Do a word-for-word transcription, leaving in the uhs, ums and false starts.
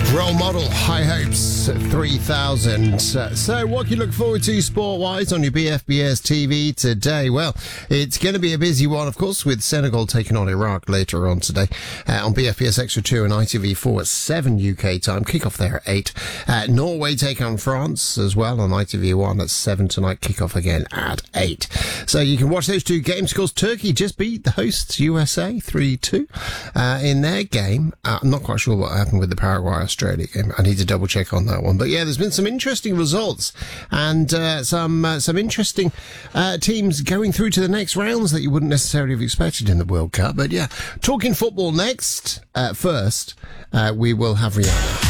Role Model, High Hopes, three thousand. Uh, so what can you look forward to sport-wise on your B F B S T V today? Well, it's going to be a busy one, of course, with Senegal taking on Iraq later on today uh, on B F B S Extra two and I T V four at seven U K time. Kick-off there at eight. Uh, Norway take on France as well on I T V one at seven tonight. Kick-off again at eight. So you can watch those two games. Of course, Turkey just beat the hosts U S A three two uh, in their game. Uh, I'm not quite sure what happened with the Paraguay-Australia game. I need to double check on that one. But yeah, there's been some interesting results and uh, some uh, some interesting uh, teams going through to the next rounds that you wouldn't necessarily have expected in the World Cup. But yeah, talking football next. Uh, first, uh, we will have Rihanna.